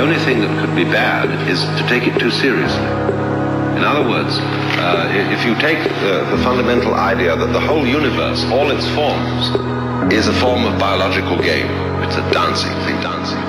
only thing that could be bad is to take it too seriously. In other words, if you take the fundamental idea that the whole universe, all its forms, is a form of biological game, it's a dancing thing, dancing.